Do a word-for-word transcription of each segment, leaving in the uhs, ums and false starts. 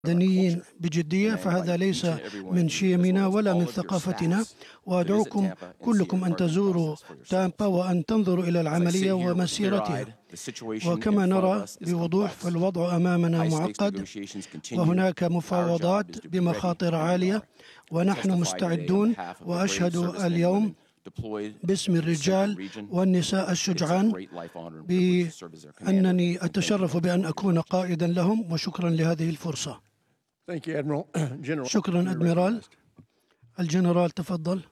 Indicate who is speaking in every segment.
Speaker 1: مدنيين بجدية، فهذا ليس من شيمنا ولا من ثقافتنا. وأدعوكم كلكم أن تزوروا تامبا وأن تنظروا إلى العملية ومسيرتها. وكما نرى بوضوح فالوضع أمامنا معقد، وهناك مفاوضات بمخاطر عالية، ونحن مستعدون. وأشهد اليوم باسم الرجال والنساء الشجعان بأنني أتشرف بأن أكون قائدا لهم، وشكرا لهذه الفرصة. شكرا أدميرال. الجنرال تفضل.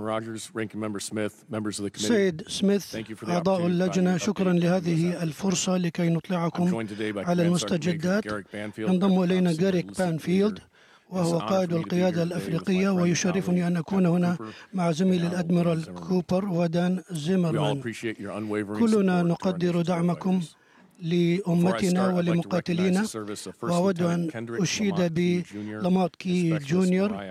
Speaker 1: سيد سميث، أعضاء اللجنة، شكرا لهذه الفرصة لكي نطلعكم على المستجدات. ينضم إلينا جاريك بانفيلد، وهو قائد القيادة الأفريقية، ويشرفني أن أكون هنا مع زميلي الأدميرال كوبر ودان زيمرمان. كلنا نقدر دعمكم لأمتنا ولمقاتلينا، وأود أن أشيد بلاماركي جونيور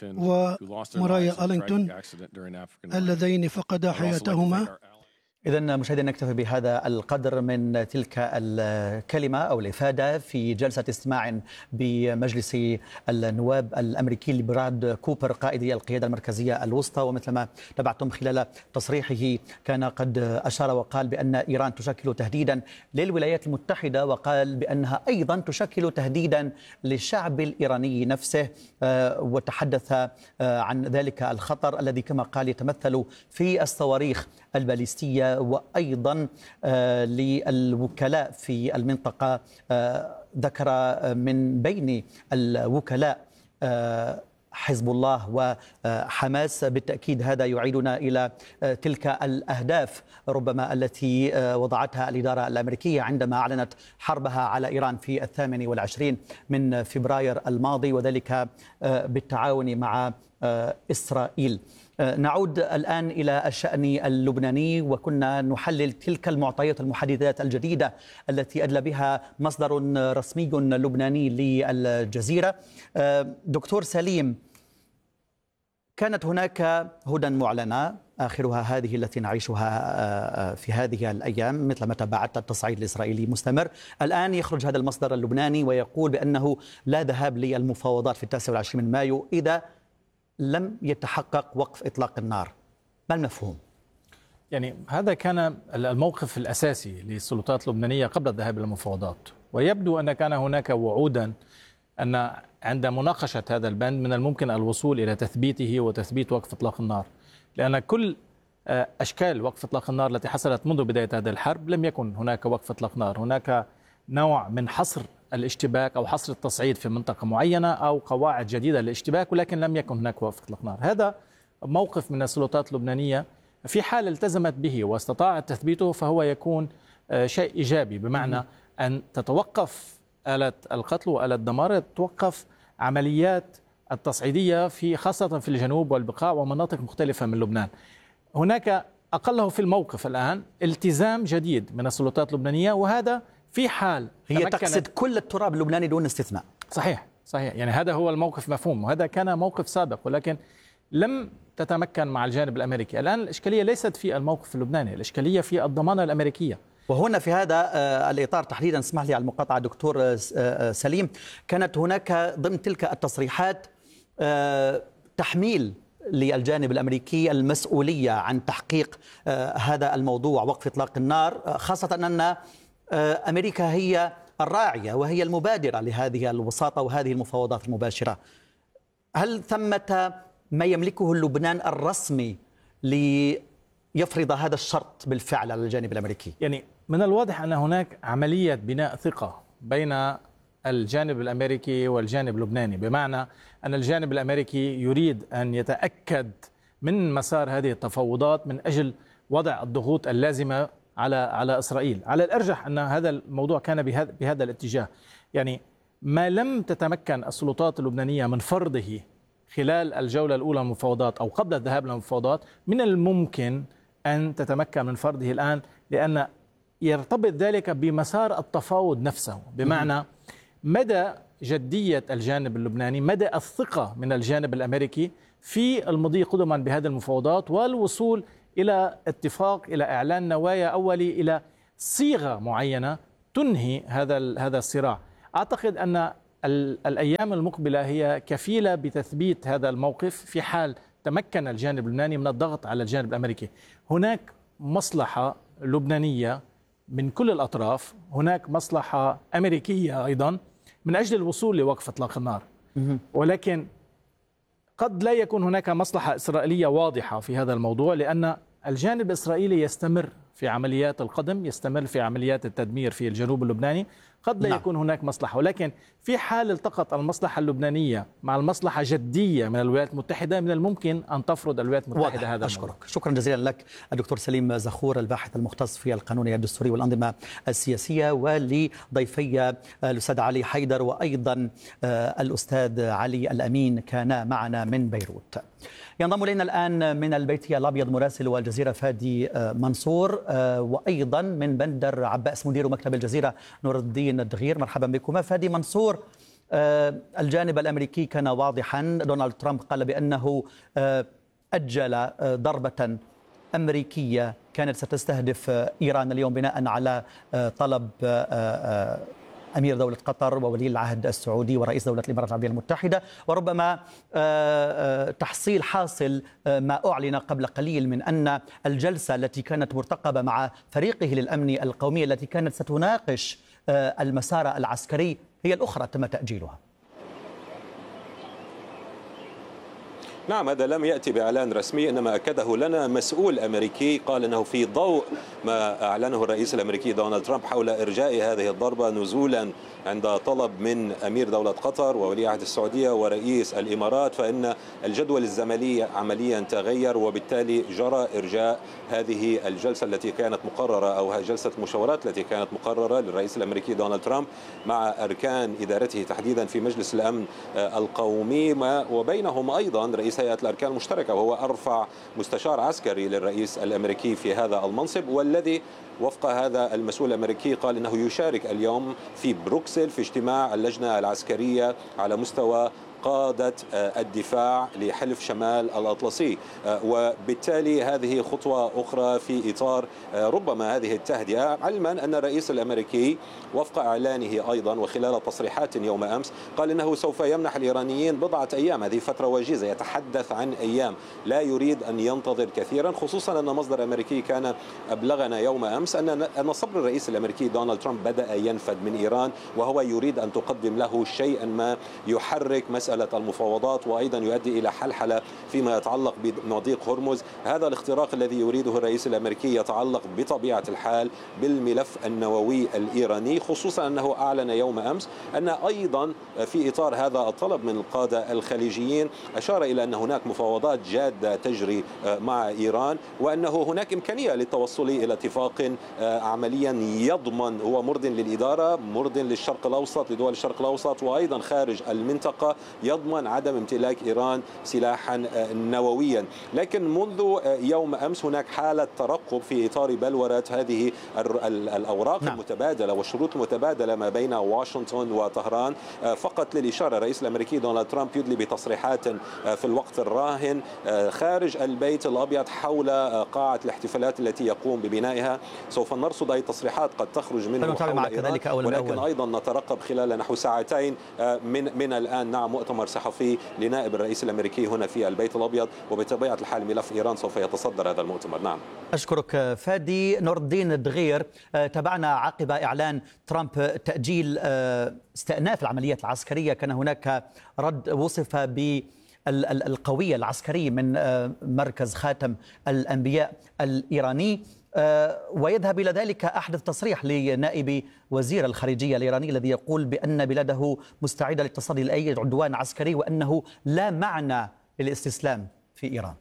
Speaker 1: ومرايا ألينغتون اللذين فقدا حياتهما.
Speaker 2: إذن مشاهدينا، نكتفي بهذا القدر من تلك الكلمة أو الإفادة في جلسة استماع بمجلس النواب الأمريكي لبراد كوبر قائد القيادة المركزية الوسطى. ومثلما تابعتم خلال تصريحه كان قد أشار وقال بأن إيران تشكل تهديدا للولايات المتحدة، وقال بأنها أيضا تشكل تهديدا للشعب الإيراني نفسه، وتحدث عن ذلك الخطر الذي كما قال يتمثل في الصواريخ الباليستية، وأيضا للوكلاء في المنطقة. ذكر من بين الوكلاء حزب الله وحماس. بالتأكيد هذا يعيدنا إلى تلك الأهداف ربما التي وضعتها الإدارة الأمريكية عندما أعلنت حربها على إيران في الثامن والعشرين من فبراير الماضي، وذلك بالتعاون مع إسرائيل. نعود الآن إلى الشأن اللبناني، وكنا نحلل تلك المعطيات المحددات الجديدة التي أدلى بها مصدر رسمي لبناني للجزيرة. دكتور سليم، كانت هناك هدى معلنة آخرها هذه التي نعيشها في هذه الأيام مثل ما تابعت التصعيد الإسرائيلي مستمر. الآن يخرج هذا المصدر اللبناني ويقول بأنه لا ذهاب للمفاوضات في التاسع والعشرين من مايو إذا لم يتحقق وقف إطلاق النار. ما المفهوم؟
Speaker 3: يعني هذا كان الموقف الأساسي للسلطات اللبنانية قبل الذهاب إلى المفاوضات، ويبدو أن كان هناك وعودا أن عند مناقشة هذا البند من الممكن الوصول إلى تثبيته وتثبيت وقف إطلاق النار، لأن كل أشكال وقف إطلاق النار التي حصلت منذ بداية هذه الحرب لم يكن هناك وقف إطلاق نار. هناك نوع من حصر الاشتباك أو حصر التصعيد في منطقة معينة أو قواعد جديدة للاشتباك، ولكن لم يكن هناك وقف إطلاق نار. هذا موقف من السلطات اللبنانية، في حال التزمت به واستطاعت تثبيته فهو يكون شيء إيجابي، بمعنى أن تتوقف آلة القتل وآلة الدمار، تتوقف عمليات التصعيدية في خاصة في الجنوب والبقاع ومناطق مختلفة من لبنان. هناك أقله في الموقف الآن التزام جديد من السلطات اللبنانية، وهذا في حال
Speaker 2: هي تقصد كل التراب اللبناني دون استثناء.
Speaker 3: صحيح صحيح، يعني هذا هو الموقف مفهوم، وهذا كان موقف سابق، ولكن لم تتمكن مع الجانب الأمريكي. الآن الإشكالية ليست في الموقف اللبناني، الإشكالية في الضمانة الأمريكية.
Speaker 2: وهنا في هذا الإطار تحديدا، اسمح لي على المقاطعة دكتور سليم، كانت هناك ضمن تلك التصريحات تحميل للجانب الأمريكي المسؤولية عن تحقيق هذا الموضوع وقف إطلاق النار، خاصة أن أمريكا هي الراعية وهي المبادرة لهذه الوساطة وهذه المفاوضات المباشرة. هل ثمة ما يملكه لبنان الرسمي ليفرض هذا الشرط بالفعل على الجانب الأمريكي؟
Speaker 3: يعني من الواضح أن هناك عملية بناء ثقة بين الجانب الأمريكي والجانب اللبناني، بمعنى أن الجانب الأمريكي يريد أن يتأكد من مسار هذه التفاوضات من أجل وضع الضغوط اللازمة على على إسرائيل. على الأرجح أن هذا الموضوع كان بهذا بهذا الاتجاه. يعني ما لم تتمكن السلطات اللبنانية من فرضه خلال الجولة الأولى من المفاوضات أو قبل الذهاب للمفاوضات، من الممكن أن تتمكن من فرضه الآن، لأن يرتبط ذلك بمسار التفاوض نفسه، بمعنى مدى جدية الجانب اللبناني، مدى الثقة من الجانب الأمريكي في المضي قدما بهذه المفاوضات والوصول إلى اتفاق، إلى إعلان نوايا أولي، إلى صيغة معينة تنهي هذا هذا الصراع. أعتقد أن الأيام المقبلة هي كفيلة بتثبيت هذا الموقف في حال تمكن الجانب اللبناني من الضغط على الجانب الأمريكي. هناك مصلحة لبنانية من كل الأطراف، هناك مصلحة أمريكية أيضا من أجل الوصول لوقف إطلاق النار، ولكن قد لا يكون هناك مصلحة إسرائيلية واضحة في هذا الموضوع، لأن الجانب الإسرائيلي يستمر في عمليات القضم، يستمر في عمليات التدمير في الجنوب اللبناني. قد لا نعم. يكون هناك مصلحة، ولكن في حال التقط المصلحة اللبنانية مع المصلحة جدية من الولايات المتحدة، من الممكن أن تفرض الولايات المتحدة هذا
Speaker 2: أشكرك
Speaker 3: الموضوع.
Speaker 2: شكرا جزيلا لك الدكتور سليم زخور، الباحث المختص في القانون الدستوري والأنظمة السياسية، ولضيفي الأستاذ علي حيدر وأيضا الأستاذ علي الأمين كان معنا من بيروت. ينضم إلينا الآن من البيت الأبيض مراسل الجزيرة فادي منصور، وأيضا من بندر عباس مدير مكتب الجزيرة نور الدين الدغير. مرحبا بكم. فادي منصور، الجانب الأمريكي كان واضحا، دونالد ترامب قال بأنه أجل ضربة أمريكية كانت ستستهدف إيران اليوم بناء على طلب أمير دولة قطر وولي العهد السعودي ورئيس دولة الإمارات العربية المتحدة، وربما تحصيل حاصل ما أعلن قبل قليل من أن الجلسة التي كانت مرتقبة مع فريقه للأمن القومي التي كانت ستناقش المسار العسكري هي الأخرى تم تأجيلها.
Speaker 4: نعم، هذا لم يأتي بإعلان رسمي، إنما أكده لنا مسؤول أمريكي قال أنه في ضوء ما أعلنه الرئيس الأمريكي دونالد ترامب حول إرجاء هذه الضربة نزولا عند طلب من أمير دولة قطر وولي عهد السعودية ورئيس الإمارات، فإن الجدول الزمني عمليا تغير، وبالتالي جرى إرجاء هذه الجلسة التي كانت مقررة أو جلسة مشاورات التي كانت مقررة للرئيس الأمريكي دونالد ترامب مع أركان إدارته تحديدا في مجلس الأمن القومي، وبينهم أيضا رئيس هيئة الأركان المشتركة وهو أرفع مستشار عسكري للرئيس الأمريكي في هذا المنصب، والذي وفق هذا المسؤول الأمريكي قال إنه يشارك اليوم في بروكسل في اجتماع اللجنة العسكرية على مستوى قادة الدفاع لحلف شمال الأطلسي، وبالتالي هذه خطوة أخرى في إطار ربما هذه التهدئة، علما أن الرئيس الأمريكي وفق إعلانه أيضا وخلال تصريحات يوم أمس قال إنه سوف يمنح الإيرانيين بضعة أيام، هذه فترة وجيزة، يتحدث عن أيام، لا يريد أن ينتظر كثيرا، خصوصا أن مصدر أمريكي كان أبلغنا يوم أمس أن أن صبر الرئيس الأمريكي دونالد ترامب بدأ ينفد من إيران، وهو يريد أن تقدم له شيئا ما يحرك مسألة المفاوضات وأيضا يؤدي إلى حلحلة فيما يتعلق بمضيق هرمز. هذا الاختراق الذي يريده الرئيس الأمريكي يتعلق بطبيعة الحال بالملف النووي الإيراني، خصوصا أنه أعلن يوم أمس أن أيضا في إطار هذا الطلب من القادة الخليجيين أشار إلى أن هناك مفاوضات جادة تجري مع إيران، وأنه هناك إمكانية للتوصل إلى اتفاق عمليا يضمن، هو مرض للإدارة، مرض للشرق الأوسط، لدول الشرق الأوسط وأيضا خارج المنطقة، يضمن عدم امتلاك إيران سلاحا نوويا. لكن منذ يوم أمس هناك حالة ترقب في إطار بلورة هذه الأوراق نعم. المتبادلة والشروط المتبادلة ما بين واشنطن وطهران. فقط للإشارة الرئيس الأمريكي دونالد ترامب يدلي بتصريحات في الوقت الراهن خارج البيت الأبيض حول قاعة الاحتفالات التي يقوم ببنائها. سوف نرصد أي تصريحات قد تخرج منه حول إيران، ولكن أيضا نترقب خلال نحو ساعتين من من الآن نعم مؤتمر صحفي لنائب الرئيس الأمريكي هنا في البيت الأبيض، وبطبيعة الحال ملف إيران سوف يتصدر هذا المؤتمر. نعم،
Speaker 2: أشكرك فادي. نور الدين الدغير، تابعنا عقب إعلان ترامب تأجيل استئناف العمليات العسكرية، كان هناك رد وصف بالقوية العسكري من مركز خاتم الأنبياء الإيراني، ويذهب إلى ذلك أحدث تصريح لنائب وزير الخارجية الإيراني الذي يقول بأن بلاده مستعدة للتصدي لأي عدوان عسكري وأنه لا معنى للاستسلام في إيران.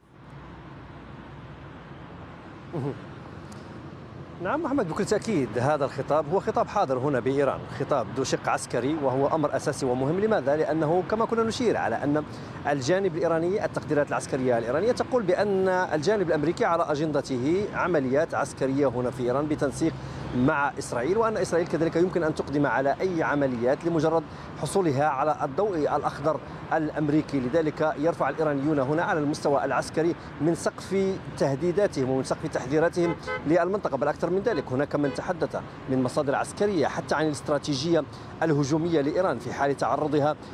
Speaker 5: نعم محمد، بكل تأكيد هذا الخطاب هو خطاب حاضر هنا بإيران، خطاب ذو شق عسكري، وهو أمر أساسي ومهم. لماذا؟ لأنه كما كنا نشير على أن الجانب الإيراني، التقديرات العسكرية الإيرانية تقول بأن الجانب الأمريكي على أجندته عمليات عسكرية هنا في إيران بتنسيق مع إسرائيل، وأن إسرائيل كذلك يمكن أن تقدم على أي عمليات لمجرد حصولها على الضوء الأخضر الأمريكي. لذلك يرفع الإيرانيون هنا على المستوى العسكري من سقف تهديداتهم ومن سقف تحذيراتهم للمنطقة، بل أكثر من ذلك هناك من تحدث من مصادر عسكرية حتى عن الاستراتيجية الهجومية لإيران في حال تعرضها